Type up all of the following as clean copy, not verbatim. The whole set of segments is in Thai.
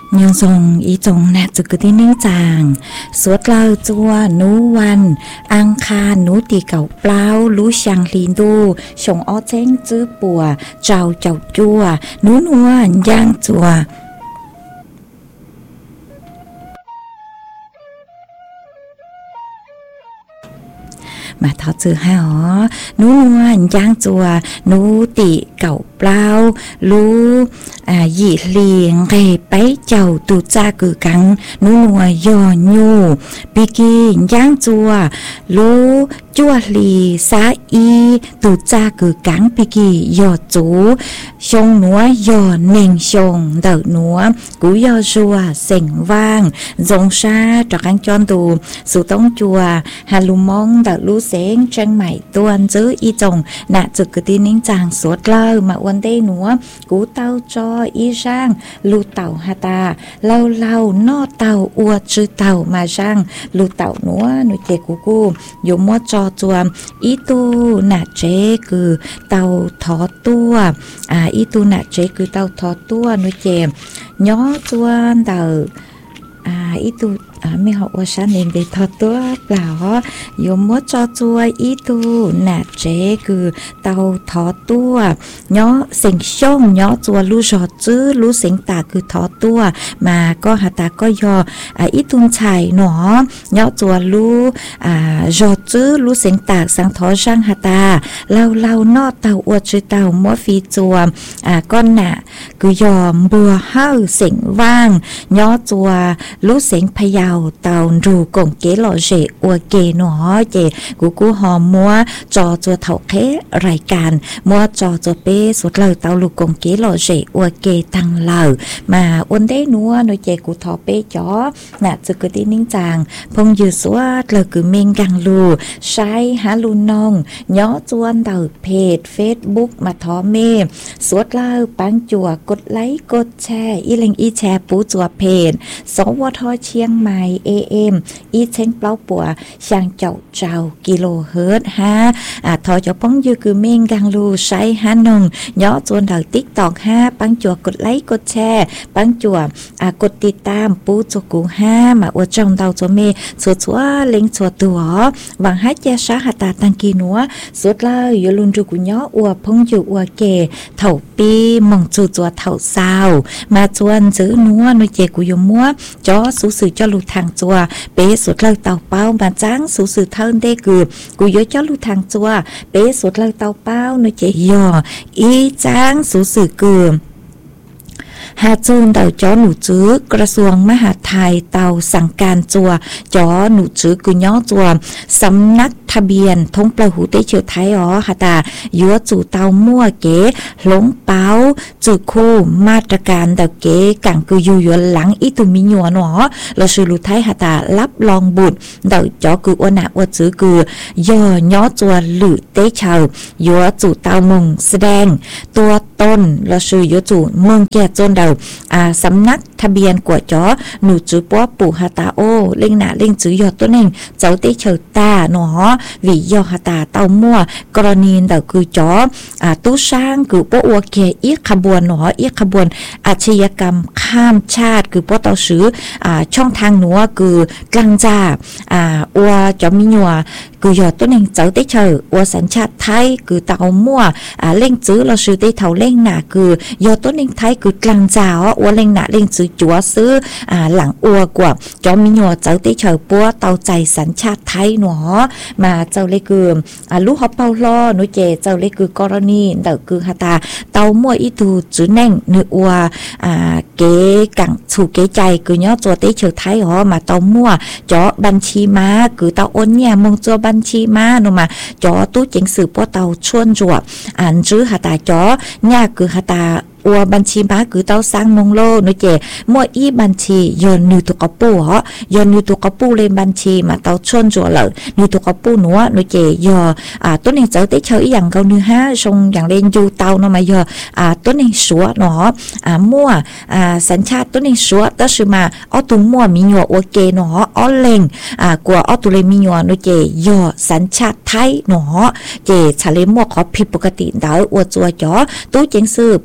ยังทรงอีจงนะจุกที่นิ่งจางสวดเล่าจัวหนูวันอังคารหนูตีเก่าเปล่ารู้ช่างลีนดูชงอ้อเจ้งจื้อปัวเจ้าจัวหนูนัวย่างจัวมาทอดจื้อให้หรอหนูนวลย่างจัวหนูติเก่าเปล่ารู้หยีเลียงไก่ไปเจ้าตูจ้ากือกังหนูนัวยอยู่ปีกีย่างจัวรู้จั่วลีสาอีตูจ้ากือกังปีกีจูชงหนัวยเน่งชงเดอหนัวกูจัวเสียงว่างจงชาจากกังจอนตูสู่ต้องจัวฮาลุมองเดอรู้เสียงเชียงใหม่ตัวนจื้ออีจงน่ะจุกกตีนิ่งจางสวดเล่ามาวันเดหนัวกูเต้าจออีช่างลูเต่าฮาตาเล่านอเต่าอวดชื่อเต่ามาช่างลูเต่าหนัวหนูเจกูอยู่มัวจอจัวอีตูน่ะเจคือเต่าทอตัวอีตูน่ะเจคือเต่าทอตัวหนูเจย้อจวนเต่าอีตูไม่หอกว่าฉันเองได้ทอตัวเปล่าโยมมัวจอจัวอีตูน่ะเจคือเตาทอตัวย้อเสียงช่องย้อจัวรู้จอจื้อรู้เสียงตาคือทอตัวมาก็หาตาก็ยออีตุนไฉหนอย้อจัวรู้จอจื้อรู้เสียงตาสังทอช่างหาตาเล่านอเตาอวดจื้อเตามัวฟีจัวก้อนน่ะคือยอมบัวเฮาเสียงว่างย้อจัวรู้เสียงพยาเตารูกงเกลอเจอวเกหนอเจกูหอมมัวจอจัวเถาเครายการมัวจอจัวเป้สุดเลยเตาลูกงเกลอเจอวเกตังเหล่ามาวันได้นัวหนูเจกูทอเป้จอน่ะจะกตีนิ่งจางพงยืดสวดเลยคือเมงกังลูใช้หาลูนองย้อจวนเตาเพจเฟซบุ๊กมาทอเมสวดเล่าปังจัวกดไลค์กดแชร์อีเล็งอีแชร์ปูจัวเพจสวทเชียงใหม่AM อีเช้งเปล่าปัวช่างเจ้ากิโลเฮิรตซ์ฮะทอจะป้องยือคือเมงกังลูใช้ฮานงย้อจวนเดาติ๊กตอกห้าปังจัวกดไลค์กดแชร์ปังจัวกดติดตามปูจกูห้ามาอวดจงเดาจัวเมสัวเล็งสัวตัวหวังให้เจชาหาตาตังกีนัวสุดเลยยลุนจูกุย้ออวพงอยู่อวเกเถ่าปีมองจูจัวเถ่าซาวมาจวนซื้อนัวนุเจกุยมัวจอสูสื่อจอลูทางจัวเป๊สุดเลยเต่าเป้ามาจ้างสูสื่อเทินได้กูยจอลูทางจัวเป๊สุดเลยเต่าเป้านุเจยออีจ้างสูสื่อหาจูนเต่าจอหนูจื้อกระทรวงมหาดไทยเต่าสั่งการจัวจอหนูจื้อกุย้อจัวสำนักทะเบียนทงปลาหูเตเฉียวไทยหาตายัวจู่เต่ามั่วเก๋หลงเป้าจื้อคู่มาตรการเต่าเก๋กังกุยูยัวหลังอีตุมิญวหนอเราชื่อลูไทยหาตารับรองบุตรเต่าจอกุอนาอวจื้อกุย่อจัวหรือเตเฉียวยัวจู่เต่ามงแสดงตัวต้นเราชื่อยัวจู่เมืองแก่จนเต่าสำนักทะเบียนกว่าจอหนูจื้อป้อปู่ฮาตาโอเล่งหน้าเล่งจื้อยอดตัวเน่งเจ้าเตเฉิดตาหนอวิยอฮาตาเต้ามั่วกรณีเต่าคือจอตู้ช่างคือป้ออวเกอีขบวนหนออีขบวนอาชญากรรมข้ามชาติคือป้อเต้าซื้อช่องทางหนัวคือกลางจ่าอวจอมิญัวคือยอดตัวเน่งเจ้าเตเฉิดอวสัญชาติไทยคือเต้ามั่วเล่งจื้อเราซื้อเตเท่าเล่งหน้าคือยอดตัวเน่งไทยคือกลางจ่าอวเล่งหน้าเล่งจื้อจัวซื้อหลังอวกว่าจอมิญัวเจ้าเตเฉิดป้อเต้าใจสัญชาติไทยหนอมาเจ้าเล็กคือลูกฮอปเปาล้อหนูเจเจ้าเล็กคือกรณีเต่าคือฮาตาเต่ามั่วอีตูจื้อแน่งเนื้ออัวเก๋กังสู่เก๋ใจคือย้อตัวเตเฉิดไทยมาเต่ามั่วจ่อบัญชีม้าคือเต่าอ้นเนี่ยมงจัวบัญชีม้าหนูมาจ่อตู้เจ๋งสืบป้อเต่าชวนจวบจื้อฮาตาจ่อเนี่ยคือฮาตาอัวบัญชีม้าคือเต้าสร้างมงโลหนูเจมั่วอีบัญชียอนนูตุกปูยอนนูตุกปูเลยบัญชีมาเต้าชนจัวเลยนูตุกปูหนูหนูเจยอต้นเองเจ้าเตเชยอย่างเกาเนื้อห้าชงอย่างเล่นยูเต้าเนาะมายต้นเองสัวเนาะมั่วสัญชาติต้นเองสัวตั้งชื่อมาอ้อตุ้มมั่วมีหยวกโอเกเนาะอ้อเล่งกว่าอ้อตุเลยมีหยวกหนูเจยอสัญชาติไทยเนาะเจชาเลมั่วขอผิดปกติเดาอวดจัวจ่อตู้เจงซื้อปัวเต้า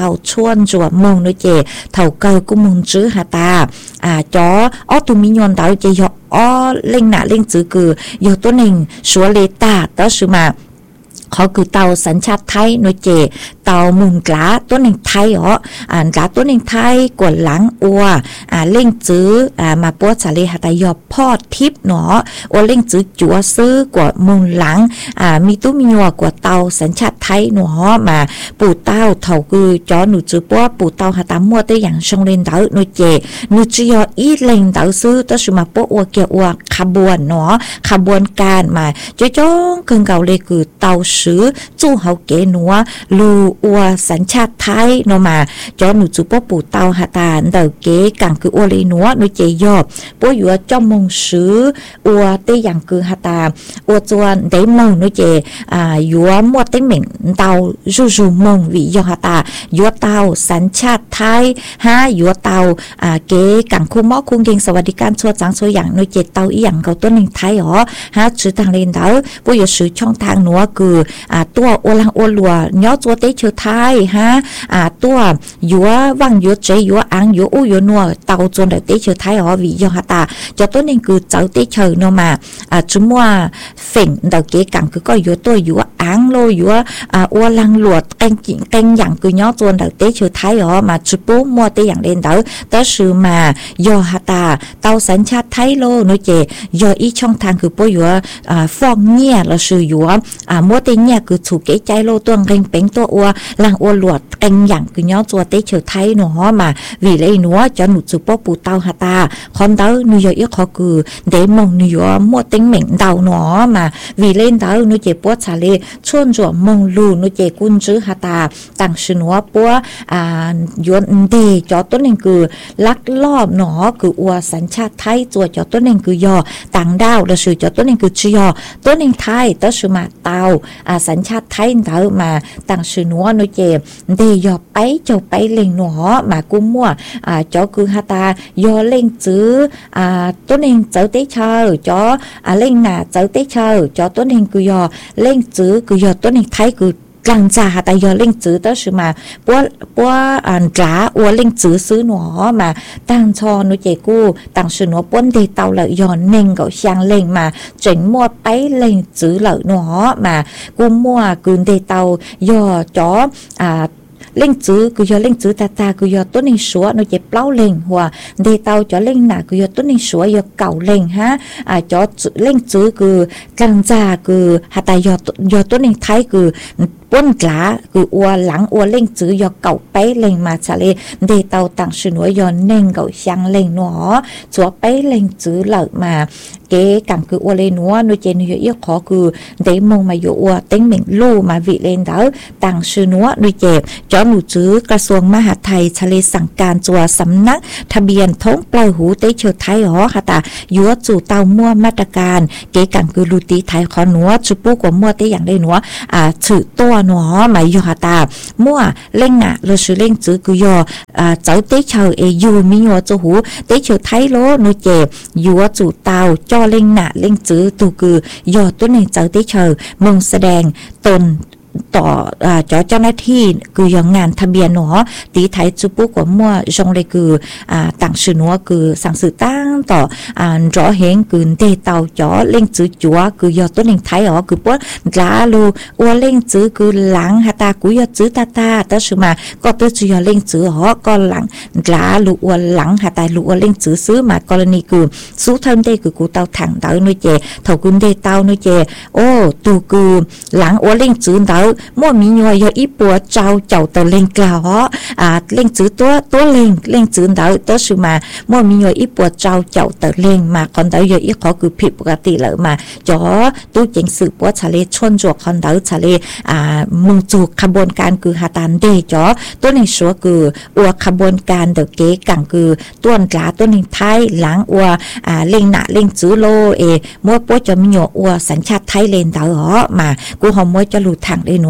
ชวนจัวมงนุเจเท่าเกอกุมงจื้อหาตาจอตุมิยอนเตาเจยเล่งหน้าเล่งจื้อคือโยตัวหนึ่งชัวเลตาต่อสุมาเขาคือเตาสัญชาติไทยโนเจเตามุนกลาตัวหนึ่งไทยกลาตัวหนึ่งไทยกวดหลังอัวเล่งจื้อมาปัวสาเลหตายอบพอดทิพย์เนาะอัวเล่งจื้อจัวซื้อกวดมุนหลังมีตู้มีหัวกวดเตาสัญชาติไทยเนาะมาปู่เต้าเท่าคือจอหนูจื้อปัวปู่เต้าหตามัวตัวอย่างชงเลนเตาโนเจหนูจื้อยออีเล่งเตาซื้อตัวสุมาปัวอัวเกี่ยวอัวขบวนเนาะขบวนการมาจ้องเกินเก่าเลยคือเตาซื้อจู่เฮาเกนัวลูอัวสัญชาติไทยเนาะมาจอหนูจูป้อปู่เตาหาตาเดาเกกังคืออัวเลยนัวหนูเจยอบป้ออยู่จ้อมงซื้ออัวเตอย่างคือหาตาอัวจวนได้มงหนูเจอยู่มัวเตเหม็นเตาจู่มงวิยอหาตาอยู่เตาสัญชาติไทยอยู่เตาเกกังคุมอคุงเกงสวัสดิการชัวจังชัวอย่างหนูเจเตาอีหยังเขาตัวหนึ่งไทยชื่อทางเลนเตาป้ออยู่ชื่อช่องทางนัวคือตัวโอลังโอลัวย้อจัวเตเชอไทยตัวยัววังยัวเจยัวอังยัวอู้ยัวนัวเตาจนได้เตเชอไทยวิยอหาตาจะตัวนึงคือเจ้าเตเชอเนาะมาจุมัวเฝ่งเดาเกกังคือก็ยัวตัวยัวอังโลยัวโอลังหลวดแกงกิ่งแกงอย่างคือย้อจนได้เตเชอไทยมาจุปูมัวเตอย่างเล่นเตาแต่ชื่อมายอหาตาเตาสัญชาติไทยโลโนเจยออีช่องทางคือปยัวฟองเงี่ยเราชื่อยัวมัวเตเนี่ยคือถูกเกใจโลตัวเร่งเป็งตัวอัวลังอัวหลวดเร่งอย่างคือย้อจัวเตเฉอไทยหนูมาวิเลยหนูจะหนุจุป้อปูเตาหาตาคอนเตาหนูยออีขอคือเดมงหนูยอมัวเต็งเหม่งเดาหนูมาวิเล่นเตาหนูเจ็บปวดชาเลชวนจัวมงลูหนูเจกุนจื้อหาตาต่างชื่อหนูปัวยวนเดจอต้นหนึ่งคือลักลอบหนูคืออัวสัญชาติไทยจัวจอต้นหนึ่งคือยอต่างดาวเราชื่อจอต้นหนึ่งคือชื่อยอต้นหนึ่งไทยต้นชื่อมาเตาสัญชาติไทยเตามาต่างชื่อหนูโนเจเดยอไปเจ้าไปเล่งหนูมากุ้มมั่วจอคือหาตายอเล่งจื้อต้นเองเจ้าเตเชอจอเล่งหน้าเจ้าเตเชอจอต้นเองคือยอเล่งจื้อคือยอต้นเองไทยคือกลางจ่าแต่ยอเล่งจื้อตั้งชื่อมาปัวจ๋าอัวเล่งจื้อซื้อหนูมาตั้งชอโนเจกู้ตั้งชื่อหนูป้นเดเตาเลยยอเน่งกับช่างเล่งมาเจ๋งมัวไปเล่งจื้อเลยหนูมากุ้มมั่วกืนเดเตายอจอเล่งจื้อคือยอเล่งจื้อตาคือยอต้นหนึ่งชัวโนเจ็บเปล่าเล่งหัวเดเตาจอเล่งหนาคือยอต้นหนึ่งชัวยอเก่าเล่งจอเล่งจื้อคือกลางจ่าคือหาตายอต้นหนึ่งไทยคือป้นกลาคืออัวหลังอัวเล่งจื้อยอเก่าไปเล่งมาชาเลเดเตาต่างชื่อหนัวยอเน่งเก่าช่างเล่งหนอจัวไปเล่งจื้อเหล่ามาเก๋กังคืออัวเลยหนัวโนเจนยอเอียขอคือเดมงมาอยู่อัวเต็งเหม่งลู่มาวิเลนเดอต่างชื่อหนัวโนเจจอหนูจื้อกระทรวงมหาดไทยชาเลสั่งการจัวสำนักทะเบียนท้องปลายหูเตเชอไทยค่ะตายัวจู่เตามั่วมาตรการเก๋กังคือลูตีไทยขอหนัวจุปูกว่ามั่วเตอย่างได้หนัวถือตัวหนัวหมายยอตามั่วเล่งน่ะเราชื่อเล่งจื้อคือยอเจ้าเตเชอยูมียัวจูหูเตเชอไทยโลโนเจยัวจู่เตาจอเล่งน่ะเล่งจื้อตูคือยอตัวหนึ่งเจ้าเตเชอมงแสดงตนต่อเจ้าหน้าที่คือยังงานทะเบียนหนอตีไทยจุปุกว่ามั่วจงเลยคือต่างชื่อหนัวคือสั่งสื่อตั้งต่อจ่อเฮงคือเตเตาจ่อเล่งจื้อจัวคือยอต้นหนึ่งไทยคือปวดกลาลูอัวเล่งจื้อคือหลังหาตากุยอจื้อตาแต่ชื่อมาก็ตัวจื้อยอเล่งจื้อก็หลังกลาลูอัวหลังหาตาลูอัวเล่งจื้อซื้อมากรณีคือสู้เทิมเตคือกูเตาถังเตาหนุ่ยเจเท่ากุนเตเตาหนุ่ยเจโอ้ตูคือหลังอัวเล่งจื้อเตามั่วมียัวยออีปัวเจ้าเตเล่งกล่าวเล่งจื้อตัวเล่งจื้อเตาตัวชื่อมามั่วมียัวอีปัวเจ้าเตเล่งมาคอนเตยออีขอคือผิดปกติเลยมาจ่อตู้เจงสืบปัวชาเลชนจวกคอนเตชาเลมึงจูขบวนการคือหาตานเดจ่อตัวหนึ่งชัวคืออัวขบวนการเดเก๋กังคือต้นกลาตัวหนึ่งไทยหลังอัวเล่งหน้าเล่งจื้อโลมั่วปัวจะมียัวอัวสัญชาติไทยเลนเตามากูหอมมั่วจะหลุดทางได้หนัว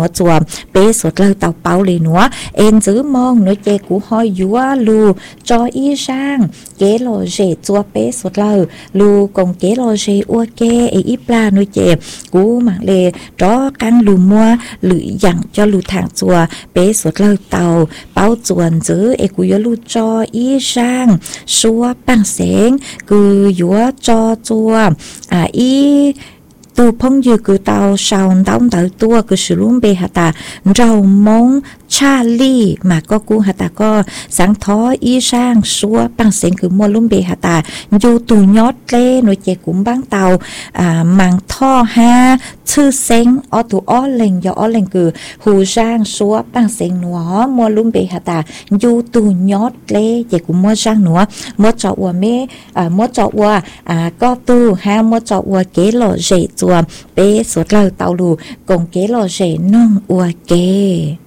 múa chùa bé sốt lời tàu bao lì núa em giữ mong nói chè cú hoi dúa lù cho y sang kế lò rể chùa bé sốt lời lù còn kế lò rể ua kê ít la nói chè cú mặc lề đó căng lù mua lử dặn cho lù thẳng chùa bé sốt lời tàu bao chuồn giữ e cú yo lù cho y sang xua bằng sáng cứ dúa cho chùa y từ phong dư cứ tàu sòng đóng tới tua cứ sử dụng bề hạt ta rau mông Charlie mà có cú hạt ta có sáng thó y sang xua bằng sáng cứ mua luôn bề hạt ta dù tù nhót lê nội chế cũng bán tàu màng tho ha chư sáng ở tù ó lên do ó lên cứ hù sang xua bằng sáng nữa mua luôn bề hạt ta dù tù nhót lê chế cũng mua sang nữa mua cho ua mê mua cho ua có tu ha mua cho ua kế lộ dễ chùa bé sốt lời tàu lù cùng kế lộ rể nông ua kê